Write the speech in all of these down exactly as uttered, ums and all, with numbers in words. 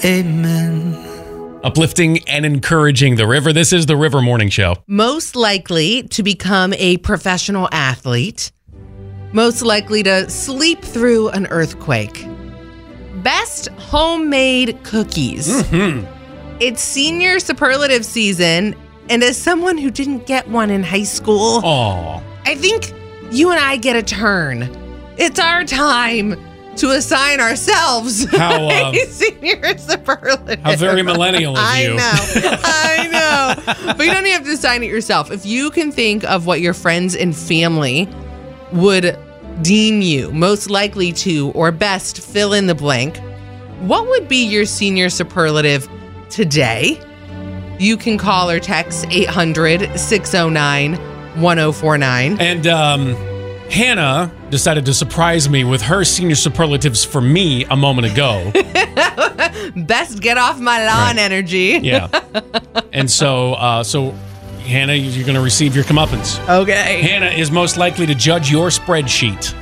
Amen. Uplifting and encouraging the River. This is the River Morning Show. Most likely to become a professional athlete. Most likely to sleep through an earthquake. Best homemade cookies. Mm-hmm. It's senior superlative season, and as someone who didn't get one in high school, Aww. I think you and I get a turn. It's our time to assign ourselves How, uh, a senior superlative. How very millennial of I you. know. I know. But you don't even have to assign it yourself. If you can think of what your friends and family would deem you most likely to or best fill in the blank, what would be your senior superlative today? You can call or text eight hundred, six oh nine, one oh four nine. And um, Hannah decided to surprise me with her senior superlatives for me a moment ago. Best get off my lawn Right. energy. Yeah. And so, uh, so Hannah, you're going to receive your comeuppance. Okay. Hannah is most likely to judge your spreadsheet.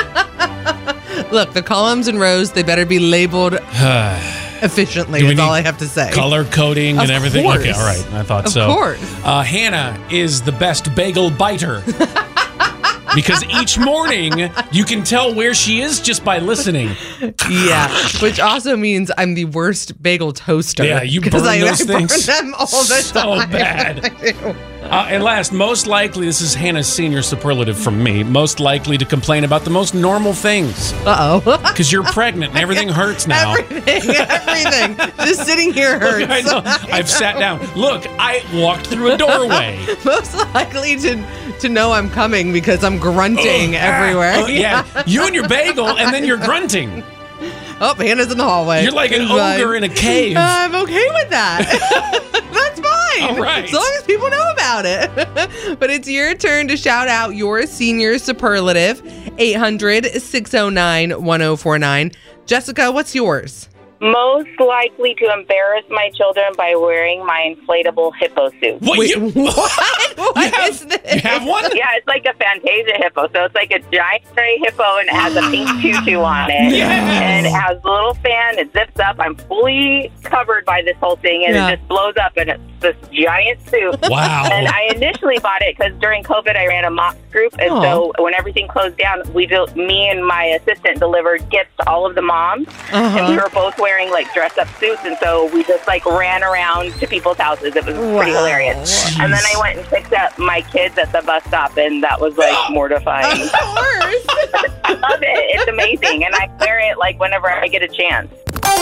Look, the columns and rows, they better be labeled efficiently, Do we is all need I have to say. Color coding Of and everything. course. Okay, all right. I thought Of so. course. Uh, Hannah is the best bagel biter. Because each morning you can tell where she is just by listening. Yeah, which also means I'm the worst bagel toaster. Yeah, you burn because I, those I burn things them all the so time. bad. I do. Uh, and last, most likely, this is Hannah's senior superlative from me, most likely to complain about the most normal things. Uh-oh. Because you're pregnant and everything hurts now. Everything, everything. Just sitting here hurts. I know. I've sat down. Look, I walked through a doorway. Most likely to to know I'm coming because I'm grunting Ugh, everywhere. ah, uh, yeah, you and your bagel, and then you're grunting. Oh, Hannah's in the hallway. You're like an It's fine. ogre in a cave. Uh, I'm okay with that. That's fine. All right. As long as people know about it. But it's your turn to shout out your senior superlative. eight hundred, six oh nine, one oh four nine. Jessica, what's yours? Most likely to embarrass my children by wearing my inflatable hippo suit. What? Wait, you, what? What you have, is this? You have one? Yeah, it's like a Fantasia hippo. So it's like a giant gray hippo and it has a pink tutu on it. Yes. And it has a little fan. It zips up. I'm fully covered by this whole thing and Yeah. it just blows up and it's this giant suit. Wow. And I initially bought it because during COVID I ran a mock group. And Aw. so when everything closed down, we do, me and my assistant delivered gifts to all of the moms. Uh-huh. And we were both wearing like dress up suits. And so we just like ran around to people's houses. It was pretty Wow. hilarious. Jeez. And then I went and picked up my kids at the bus stop, and that was like mortifying. Of course. I love it. It's amazing. And I wear it like whenever I get a chance.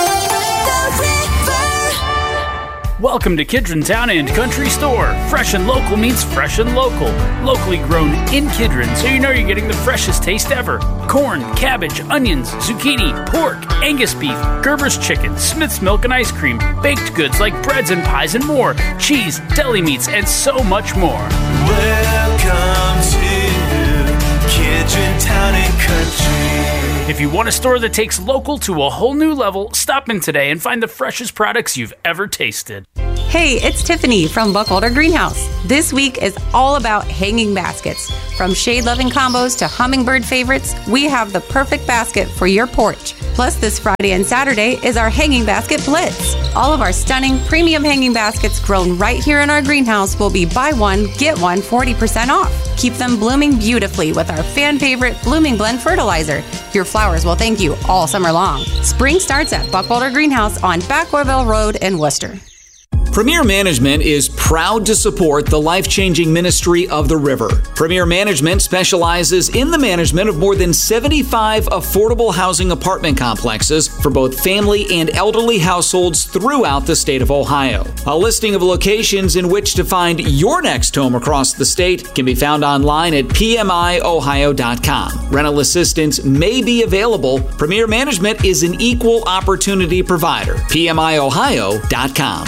Welcome to Kidron Town and Country Store. Fresh and local means fresh and local. Locally grown in Kidron, so you know you're getting the freshest taste ever. Corn, cabbage, onions, zucchini, pork, Angus beef, Gerber's chicken, Smith's milk and ice cream, baked goods like breads and pies and more, cheese, deli meats, and so much more. Welcome to Kidron Town and Country. If you want a store that takes local to a whole new level, stop in today and find the freshest products you've ever tasted. Hey, it's Tiffany from Buckholder Greenhouse. This week is all about hanging baskets. From shade-loving combos to hummingbird favorites, we have the perfect basket for your porch. Plus, this Friday and Saturday is our Hanging Basket Blitz. All of our stunning premium hanging baskets grown right here in our greenhouse will be buy one, get one forty percent off. Keep them blooming beautifully with our fan favorite Blooming Blend fertilizer. Your flowers will thank you all summer long. Spring starts at Buckholder Greenhouse on Back Orville Road in Worcester. Premier Management is proud to support the life-changing ministry of the river. Premier Management specializes in the management of more than seventy-five affordable housing apartment complexes for both family and elderly households throughout the state of Ohio. A listing of locations in which to find your next home across the state can be found online at p m i ohio dot com. Rental assistance may be available. Premier Management is an equal opportunity provider. p m i ohio dot com.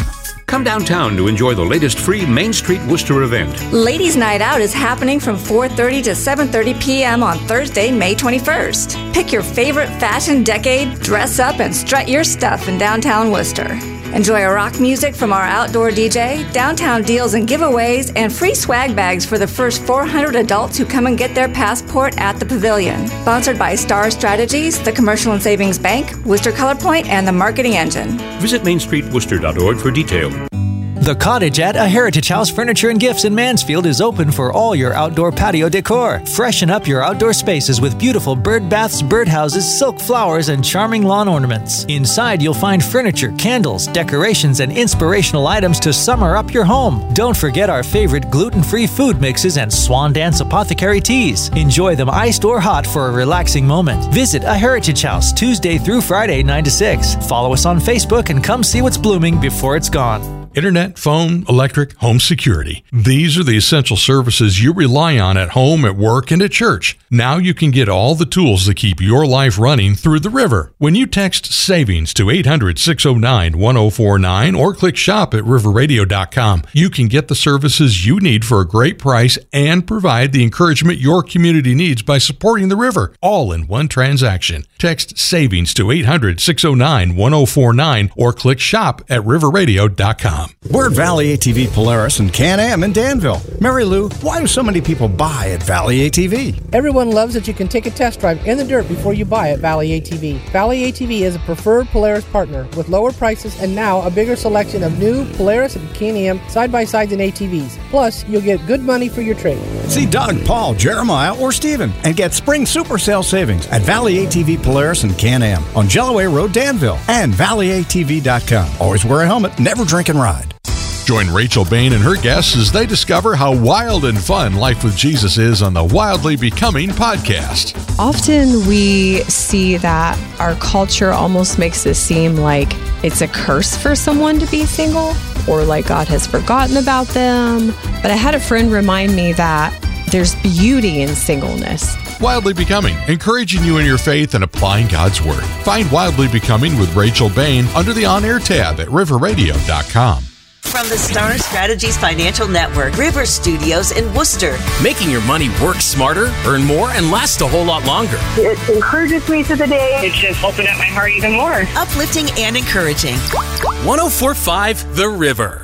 Come downtown to enjoy the latest free Main Street Worcester event. Ladies' Night Out is happening from four thirty to seven thirty p.m. on Thursday, May twenty-first. Pick your favorite fashion decade, dress up, and strut your stuff in downtown Worcester. Enjoy rock music from our outdoor D J, downtown deals and giveaways, and free swag bags for the first four hundred adults who come and get their passport at the pavilion. Sponsored by Star Strategies, the Commercial and Savings Bank, Worcester Color Point, and the Marketing Engine. Visit main street worcester dot org for details. The Cottage at A Heritage House Furniture and Gifts in Mansfield is open for all your outdoor patio decor. Freshen up your outdoor spaces with beautiful bird baths, birdhouses, silk flowers, and charming lawn ornaments. Inside, you'll find furniture, candles, decorations, and inspirational items to summer up your home. Don't forget our favorite gluten-free food mixes and Swan Dance Apothecary teas. Enjoy them iced or hot for a relaxing moment. Visit A Heritage House Tuesday through Friday, nine to six. Follow us on Facebook and come see what's blooming before it's gone. Internet, phone, electric, home security. These are the essential services you rely on at home, at work, and at church. Now you can get all the tools that keep your life running through the river. When you text SAVINGS to eight hundred, six oh nine, one oh four nine or click shop at river radio dot com, you can get the services you need for a great price and provide the encouragement your community needs by supporting the river, all in one transaction. Text SAVINGS to eight hundred, six oh nine, one oh four nine or click shop at river radio dot com. We're at Valley A T V Polaris and Can-Am in Danville. Mary Lou, why do so many people buy at Valley A T V? Everyone loves that you can take a test drive in the dirt before you buy at Valley A T V. Valley A T V is a preferred Polaris partner with lower prices and now a bigger selection of new Polaris and Can-Am side-by-sides and A T Vs. Plus, you'll get good money for your trade. See Doug, Paul, Jeremiah, or Steven and get spring super sale savings at Valley A T V Polaris and Can-Am on Jellaway Road, Danville, and valley a t v dot com. Always wear a helmet, never drink and ride. Join Rachel Bain and her guests as they discover how wild and fun life with Jesus is on the Wildly Becoming podcast. Often we see that our culture almost makes it seem like it's a curse for someone to be single or like God has forgotten about them. But I had a friend remind me that there's beauty in singleness. Wildly Becoming, encouraging you in your faith and applying God's Word. Find Wildly Becoming with Rachel Bain under the On Air tab at river radio dot com. From the Star Strategies Financial Network, River Studios in Worcester. Making your money work smarter, earn more, and last a whole lot longer. It encourages me through the day. It just opened up my heart even more. Uplifting and encouraging. one oh four point five The River.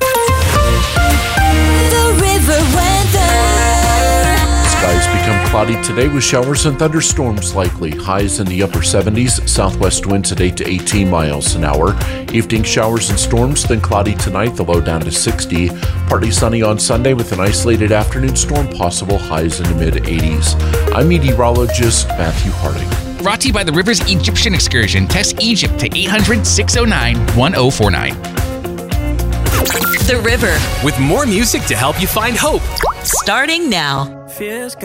The River Weather. Skies become cloudy today with showers and thunderstorms likely. Highs in the upper seventies, southwest winds at eight to eighteen miles an hour. Evening showers and storms, then cloudy tonight, the low down to sixty. Partly sunny on Sunday with an isolated afternoon storm possible, highs in the mid-eighties. I'm meteorologist Matthew Harding. Brought to you by the Rivers Egyptian Excursion. Text Egypt to eight hundred, six oh nine, one oh four nine. The River. With more music to help you find hope. Starting now. Fears